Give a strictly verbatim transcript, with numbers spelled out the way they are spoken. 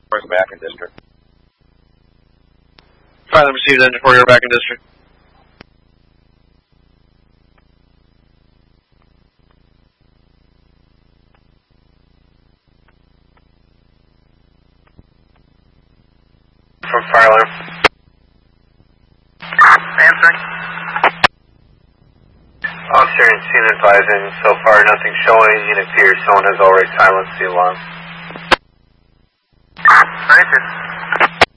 back in district. Finally received engine four, you're back in district. From fire alarm. Answering. Officer and scene advising, so far nothing showing. It appears someone has already silenced the alarm. Thank you.